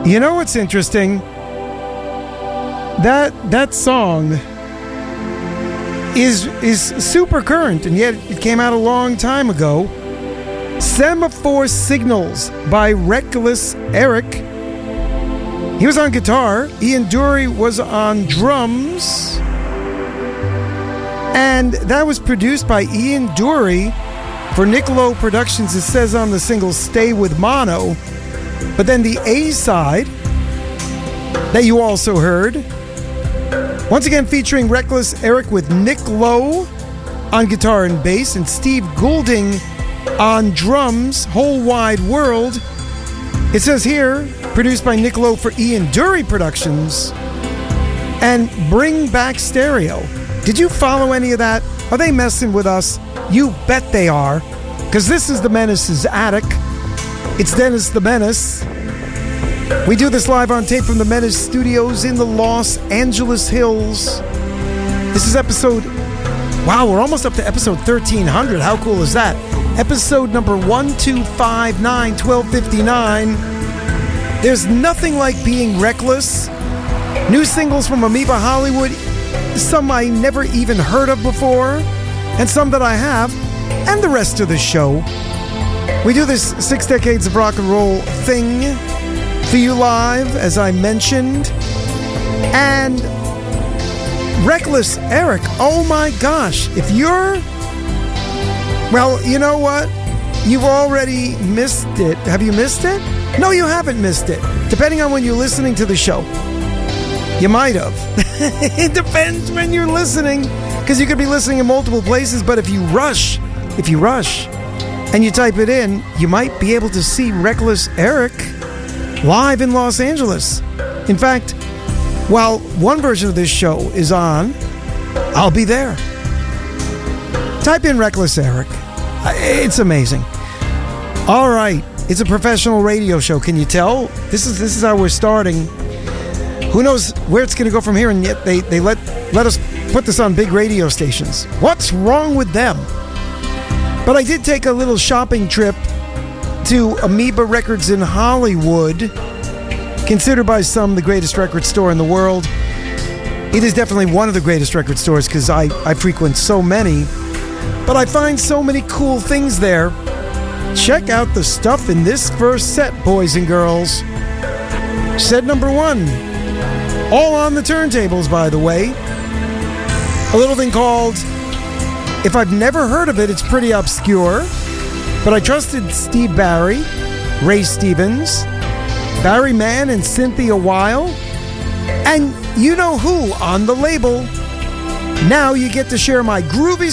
You know what's interesting? That song is super current, and yet it came out a long time ago. Semaphore Signals by Reckless Eric. He was on guitar. Ian Dury was on drums. And that was produced by Ian Dury for Nick Lowe Productions. It says on the single Stay With Mono. But then the A-side that you also heard, once again featuring Reckless Eric with Nick Lowe on guitar and bass and Steve Goulding on drums, Whole Wide World. It says here, produced by Nick Lowe for Ian Dury Productions, and Bring Back Stereo. Did you follow any of that? Are they messing with us? You bet they are, because this is the Menace's Attic. It's Dennis the Menace. We do this live on tape from the Menace Studios in the Los Angeles Hills. This is episode... Wow, we're almost up to episode 1300. How cool is that? Episode number 1259, 1259. There's nothing like being reckless. New singles from Amoeba Hollywood. Some I never even heard of before. And some that I have. And the rest of the show. We do this 6 decades of rock and roll thing for you live, as I mentioned. And Reckless Eric, oh my gosh, if you're... Well, you know what? You've already missed it. Have you missed it? No, you haven't missed it. Depending on when you're listening to the show. You might have. It depends when you're listening, because you could be listening in multiple places, but if you rush, and you type it in, you might be able to see Reckless Eric live in Los Angeles. In fact, while one version of this show is on, I'll be there. Type in Reckless Eric. It's amazing. All right. It's a professional radio show. Can you tell? This is how we're starting. Who knows where it's going to go from here, and yet they let us put this on big radio stations. What's wrong with them? But I did take a little shopping trip to Amoeba Records in Hollywood, considered by some the greatest record store in the world. It is definitely one of the greatest record stores because I frequent so many. But I find so many cool things there. Check out the stuff in this first set, boys and girls. Set number 1. All on the turntables, by the way. A little thing called... If I've never heard of it, it's pretty obscure. But I trusted Steve Barry, Ray Stevens, Barry Mann, and Cynthia Weil. And you know who on the label. Now you get to share my groovy